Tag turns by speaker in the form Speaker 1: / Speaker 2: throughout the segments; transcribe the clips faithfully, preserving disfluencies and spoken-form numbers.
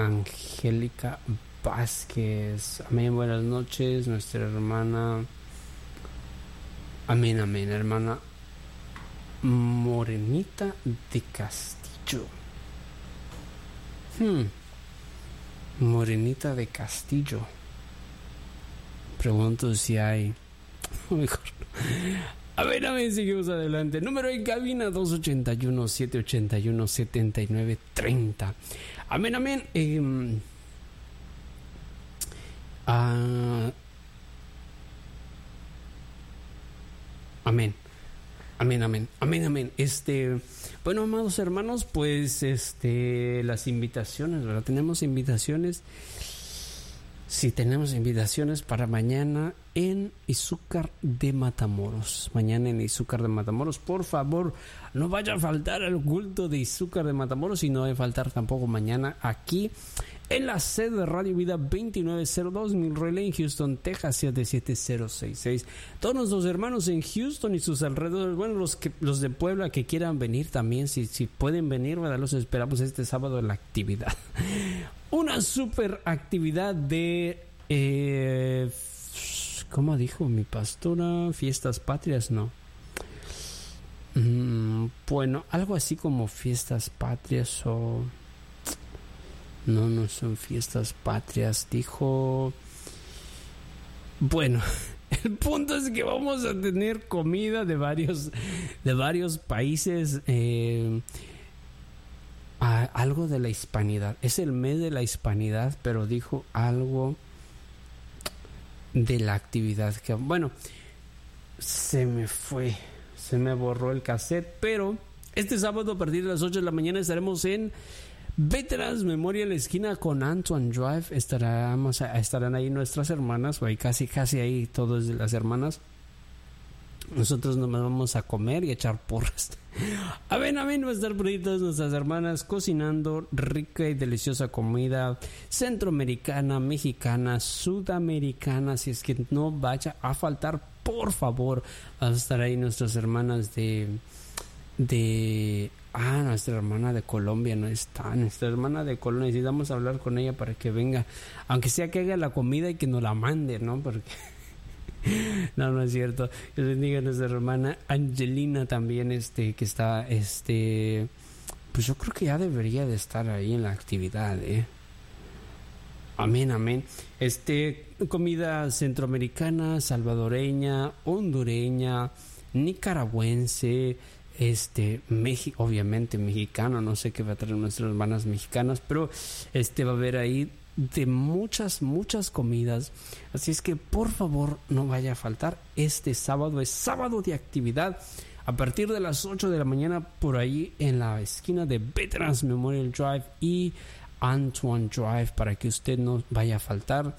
Speaker 1: Angélica Vázquez. Amén, buenas noches, nuestra hermana. Amén, amén, hermana Morenita de Castillo. Hmm. Morenita de Castillo. Pregunto si hay. Mejor. A ver, a ver, seguimos adelante. Número en cabina dos ochenta y uno, setecientos ochenta y uno, setenta y nueve treinta. Amén, amén. Eh, uh, amén. Amén, amén, amén, amén. Este, bueno, amados hermanos, pues, este, las invitaciones, ¿verdad? Tenemos invitaciones. Sí, tenemos invitaciones para mañana en Izúcar de Matamoros. Mañana en Izúcar de Matamoros. Por favor, no vaya a faltar el culto de Izúcar de Matamoros y no va a faltar tampoco mañana aquí en la sede de Radio Vida veintinueve cero dos Milroy Lane, Houston, Texas siete siete cero seis seis. Todos nuestros hermanos en Houston y sus alrededores, bueno, los que los de Puebla que quieran venir también, si, si pueden venir, ¿verdad? Los esperamos este sábado en la actividad. Una super actividad de, eh, ¿cómo dijo mi pastora? Fiestas patrias, no. Mm, bueno, algo así como fiestas patrias o... No, no son fiestas patrias, dijo... Bueno, el punto es que vamos a tener comida de varios, de varios países... Eh, a, algo de la hispanidad. Es el mes de la hispanidad, pero dijo algo de la actividad que, bueno, se me fue, se me borró el cassette, pero este sábado a partir de las ocho de la mañana estaremos en Veterans Memorial esquina con Antoine Drive. Estaremos, estarán ahí nuestras hermanas, o ahí casi casi ahí todas las hermanas. Nosotros nos vamos a comer y a echar porras. Amén, amén. Va a estar por ahí todas nuestras hermanas cocinando rica y deliciosa comida centroamericana, mexicana, sudamericana. Si es que no vaya a faltar, por favor. Van a estar ahí nuestras hermanas de... de ah, nuestra hermana de Colombia no está. Nuestra hermana de Colombia, necesitamos hablar con ella para que venga. Aunque sea que haga la comida y que nos la mande, ¿no? Porque... No, no es cierto. Que bendiga a nuestra hermana Angelina también, este, que está, este, pues yo creo que ya debería de estar ahí en la actividad, ¿eh? Amén, amén. Este, comida centroamericana, salvadoreña, hondureña, nicaragüense, este, México, obviamente mexicano, no sé qué va a traer nuestras hermanas mexicanas, pero este va a haber ahí de muchas, muchas comidas. Así es que por favor no vaya a faltar. Este sábado es sábado de actividad a partir de las ocho de la mañana por ahí en la esquina de Veterans Memorial Drive y Antoine Drive, para que usted no vaya a faltar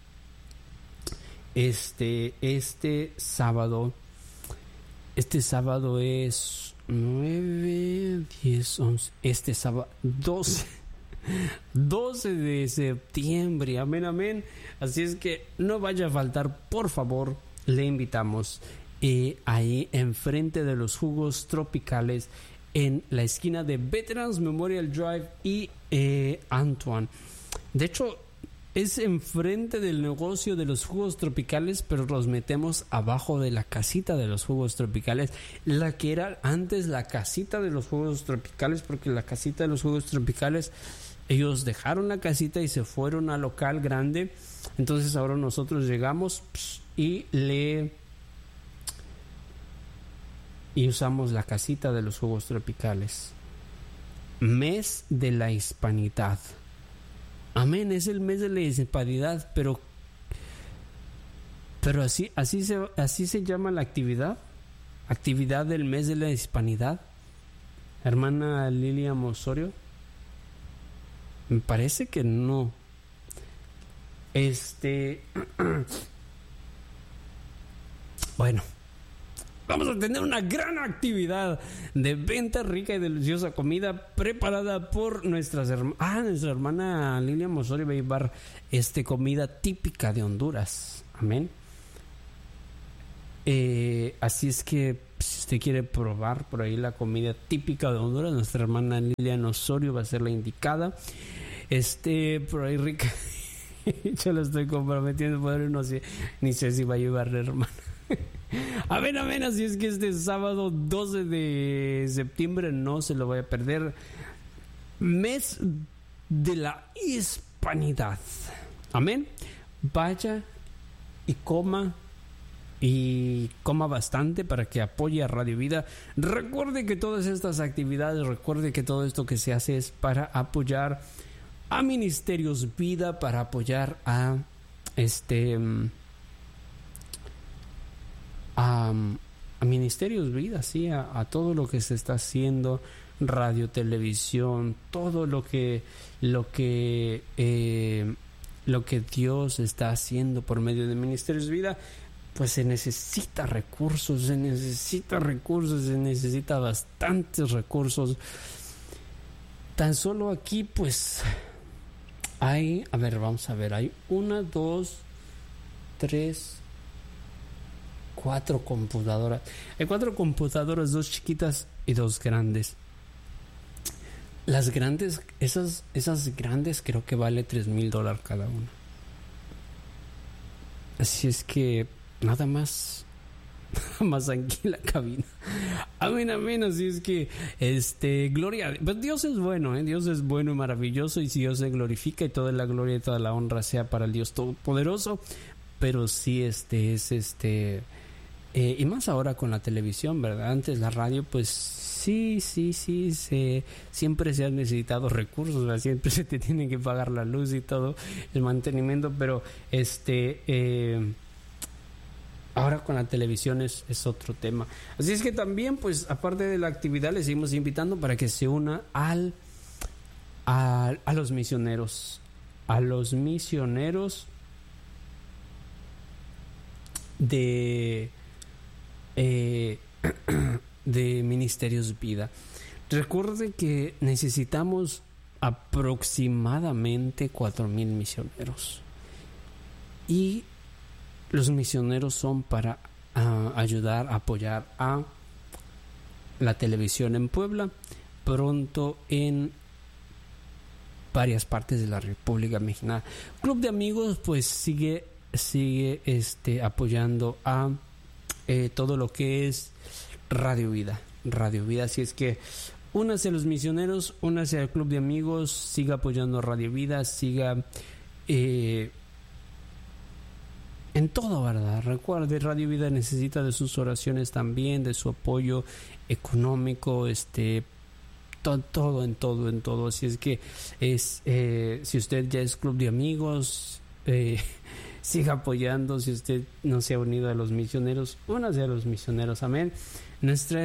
Speaker 1: este, este sábado. Este sábado es nueve, diez, once, este sábado doce doce de septiembre, amén, amén. Así es que no vaya a faltar, por favor, le invitamos eh, ahí enfrente de los jugos tropicales en la esquina de Veterans Memorial Drive y eh, Antoine. De hecho, es enfrente del negocio de los jugos tropicales, pero los metemos abajo de la casita de los jugos tropicales, la que era antes la casita de los jugos tropicales, porque la casita de los jugos tropicales, ellos dejaron la casita y se fueron al local grande. Entonces ahora nosotros llegamos pss, y le y usamos la casita de los jugos tropicales. Mes de la hispanidad. Amén, es el mes de la hispanidad, pero pero así así se así se llama la actividad. Actividad del mes de la hispanidad. Hermana Lilia Osorio. Me parece que no. Este... Bueno, vamos a tener una gran actividad de venta rica y deliciosa comida preparada por nuestras hermanas. Ah, nuestra hermana Lilia Osorio va a llevar este, comida típica de Honduras. Amén. Eh, así es que si usted quiere probar por ahí la comida típica de Honduras, nuestra hermana Lilian Osorio va a ser la indicada. Este, por ahí Rica, yo lo estoy comprometiendo, pero no sé, ni sé si va a llevar hermano. Amén, amén, así es que este sábado doce de septiembre no se lo voy a perder. Mes de la hispanidad. Amén. Vaya y coma y coma bastante para que apoye a Radio Vida. Recuerde que todas estas actividades, recuerde que todo esto que se hace es para apoyar a Ministerios Vida, para apoyar a este a, a Ministerios Vida, sí, a, a todo lo que se está haciendo, radio, televisión, todo lo que lo que eh, lo que Dios está haciendo por medio de Ministerios Vida. Pues se necesita recursos, se necesita recursos, se necesita bastantes recursos. Tan solo aquí, pues, hay, a ver, vamos a ver, hay una, dos, tres, cuatro computadoras. Hay cuatro computadoras, dos chiquitas y dos grandes. Las grandes, esas, esas grandes creo que vale tres mil dólares cada una. Así es que nada más, nada más aquí en la cabina. Amén, amén. Así es que, este, gloria. Pues Dios es bueno, ¿eh? Dios es bueno y maravilloso, y si Dios se glorifica, y toda la gloria y toda la honra sea para el Dios Todopoderoso. Pero sí, este es este, eh, y más ahora con la televisión, ¿verdad? Antes la radio, pues sí, sí, sí, se, siempre se han necesitado recursos, ¿verdad? Siempre se te tiene que pagar la luz y todo, el mantenimiento, pero este, eh, ahora con la televisión es, es otro tema. Así es que también, pues, aparte de la actividad, les seguimos invitando para que se una al, a, a los misioneros, a los misioneros de eh, de Ministerios Vida. Recuerde que necesitamos aproximadamente cuatro mil misioneros, y los misioneros son para uh, ayudar, apoyar a la televisión en Puebla, pronto en varias partes de la República Mexicana. Club de Amigos pues sigue sigue este apoyando a eh, todo lo que es Radio Vida, Radio Vida. Así es que únase a los misioneros, únase al Club de Amigos, siga apoyando a Radio Vida, siga eh, en todo, ¿verdad? Recuerde, Radio Vida necesita de sus oraciones también, de su apoyo económico, este, to- todo, en todo, en todo. Así es que es, eh, si usted ya es Club de Amigos, eh, siga apoyando. Si usted no se ha unido a los misioneros, únase a los misioneros. Amén. Nuestra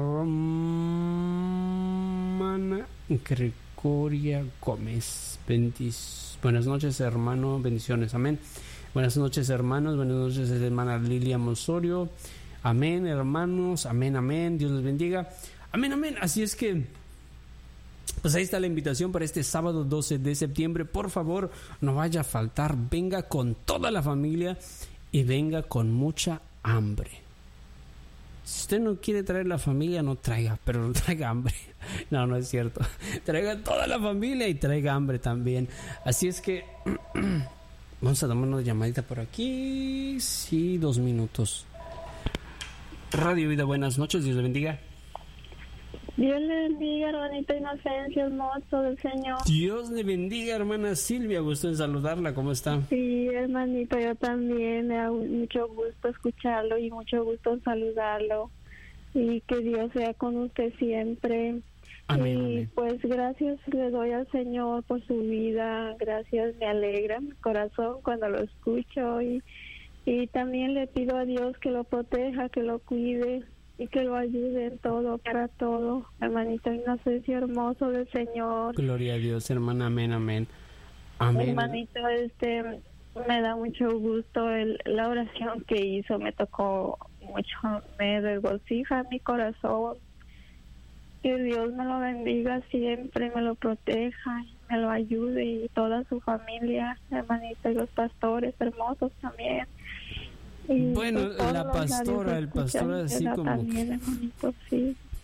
Speaker 1: hermana Gregoria Gómez. Bendic- Buenas noches, hermano. Bendiciones. Amén. Buenas noches, hermanos. Buenas noches, hermana Lilia Mosorio. Amén, hermanos. Amén, amén. Dios les bendiga. Amén, amén. Así es que, pues ahí está la invitación para este sábado doce de septiembre. Por favor, no vaya a faltar. Venga con toda la familia y venga con mucha hambre. Si usted no quiere traer la familia, no traiga, pero no traiga hambre. No, no es cierto. Traiga toda la familia y traiga hambre también. Así es que vamos a tomar una llamadita por aquí. Sí, dos minutos. Radio Vida, buenas noches. Dios le bendiga.
Speaker 2: Dios le bendiga, hermanita Inocencia, hermoso del Señor.
Speaker 1: Dios le bendiga, hermana Silvia. Gusto en saludarla. ¿Cómo está?
Speaker 2: Sí, hermanito, yo también. Me da mucho gusto escucharlo y mucho gusto saludarlo. Y que Dios sea con usted siempre.
Speaker 1: Amén,
Speaker 2: y
Speaker 1: amén.
Speaker 2: pues gracias le doy al Señor por su vida. Gracias, me alegra mi corazón cuando lo escucho. Y, y también le pido a Dios que lo proteja, que lo cuide y que lo ayude en todo, para todo. Hermanito Inocencio hermoso del Señor.
Speaker 1: Gloria a Dios, hermana. Amén, amén. Amén.
Speaker 2: Hermanito, este, me da mucho gusto el, la oración que hizo, me tocó mucho, me regocija mi corazón. Que Dios me lo bendiga siempre, me lo proteja, me lo ayude, y toda su familia, hermanito, y los pastores hermosos también. Y
Speaker 1: Bueno,
Speaker 2: pues, todos
Speaker 1: la
Speaker 2: los
Speaker 1: pastora,
Speaker 2: radios
Speaker 1: el pastor
Speaker 2: escuchan,
Speaker 1: así
Speaker 2: ¿verdad?
Speaker 1: como
Speaker 2: También, hermanito, sí.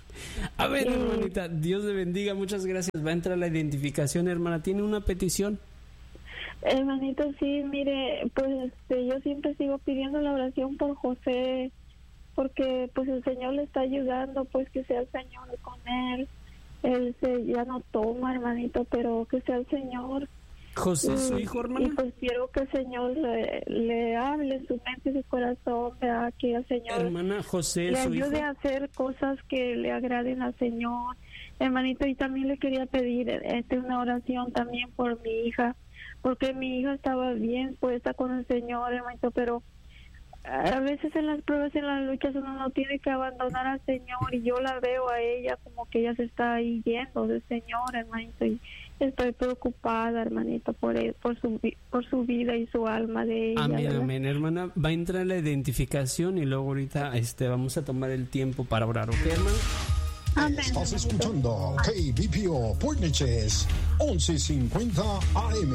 Speaker 1: A ver, hermanita, Dios le bendiga, muchas gracias. Va a entrar la identificación, hermana. ¿Tiene una petición?
Speaker 2: Hermanito, sí, mire, pues este, yo siempre sigo pidiendo la oración por José, porque pues el Señor le está ayudando, pues que sea el Señor con él. Él se, ya no toma, hermanito, pero que sea el Señor.
Speaker 1: ¿José es su
Speaker 2: Y-
Speaker 1: hijo, hermana?
Speaker 2: Y pues quiero que el Señor le, le hable en su mente y su corazón, ¿verdad? Que el Señor
Speaker 1: Hermana, José
Speaker 2: le
Speaker 1: es su hijo.
Speaker 2: ayude a hacer cosas que le agraden al Señor. Hermanito, y también le quería pedir este, una oración también por mi hija, porque mi hija estaba bien puesta con el Señor, hermanito, pero a veces en las pruebas, en las luchas, uno no tiene que abandonar al Señor, y yo la veo a ella como que ella se está ahí yendo del Señor, hermanito, y estoy preocupada, hermanito, por él, por su vi- por su vida y su alma de ella.
Speaker 1: Amén,
Speaker 2: ¿verdad?
Speaker 1: amén, hermana. Va a entrar la identificación y luego ahorita este, vamos a tomar el tiempo para orar, ¿ok, hermana?
Speaker 2: Amén,
Speaker 3: Estás
Speaker 2: hermanito.
Speaker 3: escuchando K B P O Portneches once cincuenta A M.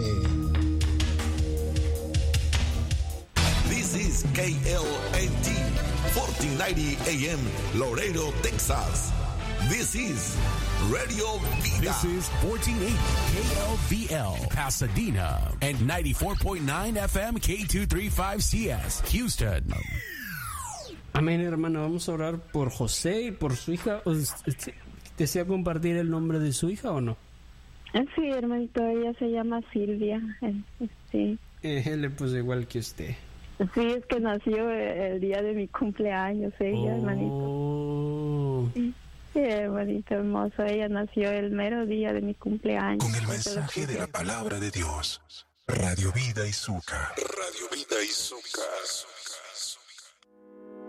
Speaker 4: This is K L N T fourteen ninety A M Laredo, Texas. This is Radio Vida.
Speaker 5: This is fourteen eighty K L V L Pasadena and ninety-four point nine F M K two thirty-five C S Houston.
Speaker 1: Amén, hermana. Vamos a orar por José y por su hija. ¿Os- ¿Desea compartir el nombre de su hija o no?
Speaker 2: Sí, hermanito, ella se llama Silvia. eh, Sí.
Speaker 1: Eh, él pues igual que usted.
Speaker 2: Sí, es que nació el día de mi cumpleaños, ella, hermanito.
Speaker 1: Oh.
Speaker 2: Sí, hermanito hermoso, ella nació el mero día de mi cumpleaños.
Speaker 6: Con el mensaje de la palabra de Dios. Radio Vida y Zucca.
Speaker 4: Radio Vida y Zucca.